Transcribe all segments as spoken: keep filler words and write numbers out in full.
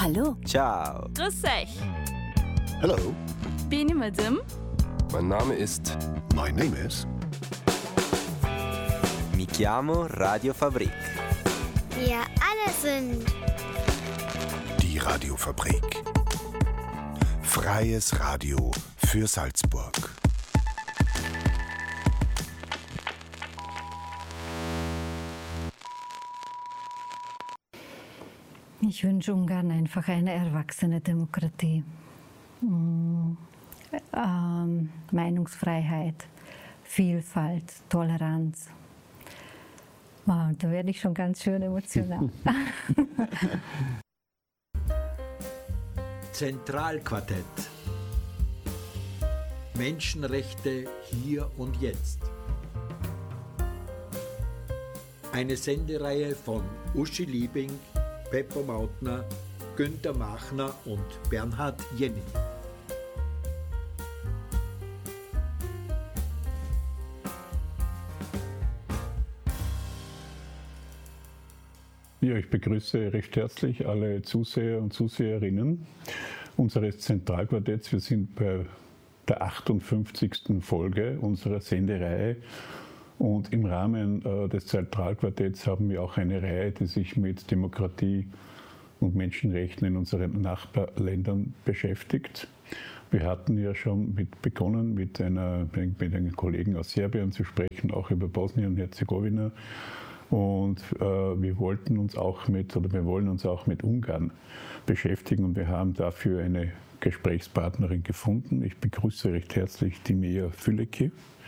Hallo. Ciao. Grüß euch. Hello. Bin ich Madame? Mein Name ist... My name is... Mi chiamo Radio Fabrik. Wir alle sind... Die Radiofabrik. Freies Radio für Salzburg. Ich wünsche Ungarn einfach eine erwachsene Demokratie. Mm, ähm, Meinungsfreiheit, Vielfalt, Toleranz. Wow, da werde ich schon ganz schön emotional. Zentralquartett. Menschenrechte hier und jetzt. Eine Sendereihe von Uschi Liebing, Peppo Mautner, Günther Machner und Bernhard Jenny. Ja, ich begrüße recht herzlich alle Zuseher und Zuseherinnen unseres Zentralquartetts. Wir sind bei der achtundfünfzigsten Folge unserer Sendereihe. Und im Rahmen äh, des Zentralquartetts haben wir auch eine Reihe, die sich mit Demokratie und Menschenrechten in unseren Nachbarländern beschäftigt. Wir hatten ja schon mit begonnen, mit, einer, mit einem Kollegen aus Serbien zu sprechen, auch über Bosnien und Herzegowina. Und äh, wir wollten uns auch mit, oder wir wollen uns auch mit Ungarn beschäftigen und wir haben dafür eine Gesprächspartnerin gefunden. Ich begrüße recht herzlich die Mia Fülecki.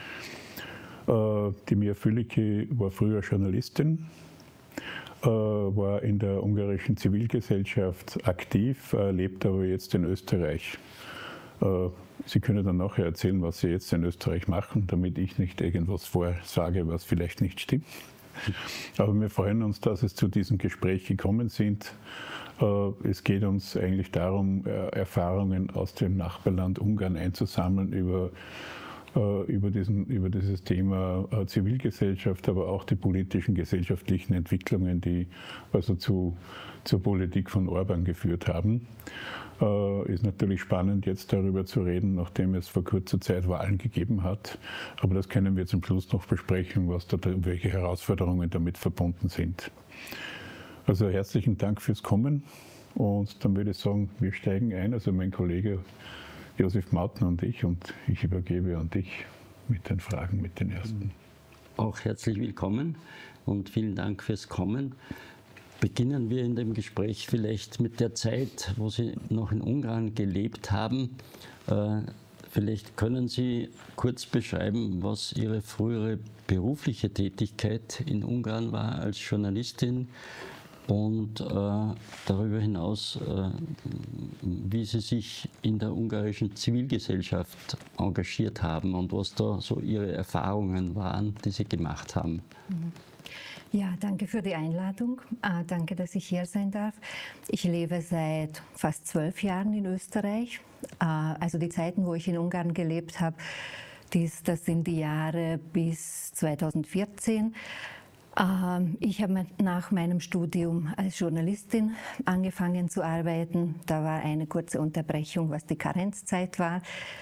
Äh, die Mia Fülecki war früher Journalistin, äh, war in der ungarischen Zivilgesellschaft aktiv, äh, lebt aber jetzt in Österreich. Äh, Sie können dann nachher erzählen, was Sie jetzt in Österreich machen, damit ich nicht irgendwas vorsage, was vielleicht nicht stimmt. Aber wir freuen uns, dass es zu diesem Gespräch gekommen sind. Es geht uns eigentlich darum, Erfahrungen aus dem Nachbarland Ungarn einzusammeln über, über, diesen, über dieses Thema Zivilgesellschaft, aber auch die politischen, gesellschaftlichen Entwicklungen, die also zu, zur Politik von Orbán geführt haben. Äh, ist natürlich spannend, jetzt darüber zu reden, nachdem es vor kurzer Zeit Wahlen gegeben hat. Aber das können wir zum Schluss noch besprechen, was da, welche Herausforderungen damit verbunden sind. Also herzlichen Dank fürs Kommen und dann würde ich sagen, wir steigen ein, also mein Kollege Josef Mautner und ich, und ich übergebe an dich mit den Fragen, mit den ersten. Auch herzlich willkommen und vielen Dank fürs Kommen. Beginnen wir in dem Gespräch vielleicht mit der Zeit, wo Sie noch in Ungarn gelebt haben. Äh, vielleicht können Sie kurz beschreiben, was Ihre frühere berufliche Tätigkeit in Ungarn war als Journalistin und äh, darüber hinaus, äh, wie Sie sich in der ungarischen Zivilgesellschaft engagiert haben und was da so Ihre Erfahrungen waren, die Sie gemacht haben. Mhm. Ja, danke für die Einladung. Äh, danke, dass ich hier sein darf. Ich lebe seit fast zwölf Jahren in Österreich. Äh, also die Zeiten, wo ich in Ungarn gelebt habe, dies, das sind die Jahre bis zweitausendvierzehn. Äh, ich habe nach meinem Studium als Journalistin angefangen zu arbeiten. Da war eine kurze Unterbrechung, was die Karenzzeit war.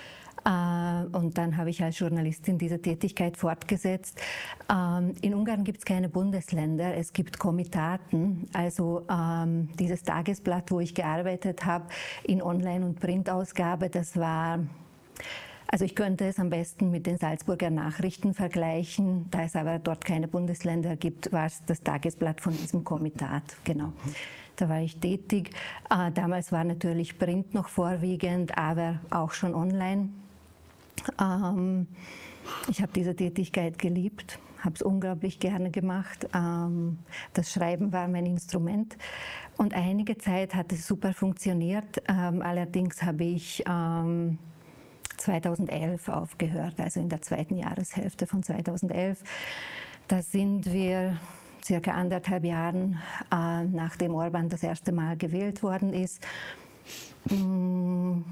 Und dann habe ich als Journalistin diese Tätigkeit fortgesetzt. In Ungarn gibt es keine Bundesländer, es gibt Komitaten. Also dieses Tagesblatt, wo ich gearbeitet habe, in Online- und Printausgabe, das war... Also ich könnte es am besten mit den Salzburger Nachrichten vergleichen. Da es aber dort keine Bundesländer gibt, war es das Tagesblatt von diesem Komitat. Genau. Da war ich tätig. Damals war natürlich Print noch vorwiegend, aber auch schon online. Ähm, ich habe diese Tätigkeit geliebt, habe es unglaublich gerne gemacht. Ähm, das Schreiben war mein Instrument und einige Zeit hat es super funktioniert. Ähm, allerdings habe ich ähm, zweitausendelf aufgehört, also in der zweiten Jahreshälfte von zweitausendelf. Da sind wir circa anderthalb Jahren, äh, nachdem Orbán das erste Mal gewählt worden ist. Ähm,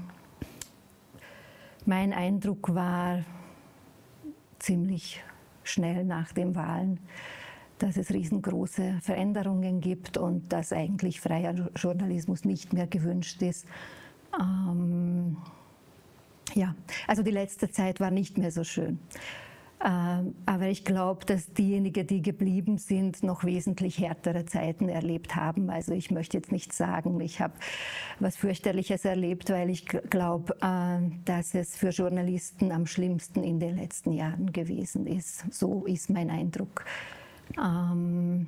Mein Eindruck war ziemlich schnell nach den Wahlen, dass es riesengroße Veränderungen gibt und dass eigentlich freier Journalismus nicht mehr gewünscht ist. Ähm, ja, also die letzte Zeit war nicht mehr so schön. Ähm, aber ich glaube, dass diejenigen, die geblieben sind, noch wesentlich härtere Zeiten erlebt haben. Also ich möchte jetzt nicht sagen, ich habe was fürchterliches erlebt, weil ich glaube, äh, dass es für Journalisten am schlimmsten in den letzten Jahren gewesen ist. So ist mein Eindruck. Ähm,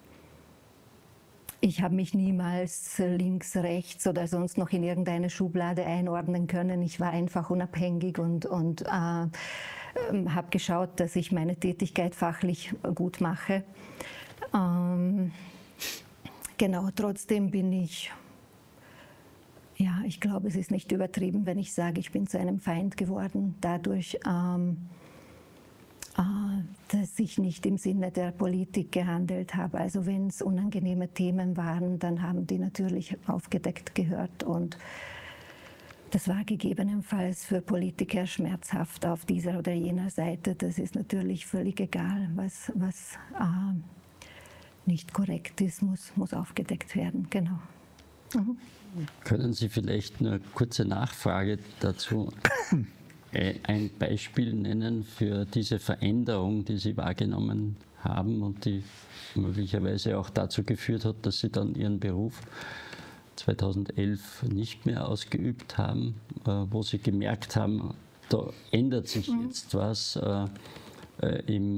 ich habe mich niemals links, rechts oder sonst noch in irgendeine Schublade einordnen können. Ich war einfach unabhängig und, und äh, habe geschaut, dass ich meine Tätigkeit fachlich gut mache. Ähm, genau, trotzdem bin ich, ja, ich glaube, es ist nicht übertrieben, wenn ich sage, ich bin zu einem Feind geworden, dadurch, ähm, äh, dass ich nicht im Sinne der Politik gehandelt habe. Also wenn es unangenehme Themen waren, dann haben die natürlich aufgedeckt gehört und das war gegebenenfalls für Politiker schmerzhaft auf dieser oder jener Seite. Das ist natürlich völlig egal, was, was äh, nicht korrekt ist, muss, muss aufgedeckt werden. Genau. Mhm. Können Sie vielleicht eine kurze Nachfrage dazu, ein Beispiel nennen für diese Veränderung, die Sie wahrgenommen haben und die möglicherweise auch dazu geführt hat, dass Sie dann Ihren Beruf zweitausendelf nicht mehr ausgeübt haben, äh, wo Sie gemerkt haben, da ändert sich jetzt was äh, äh, im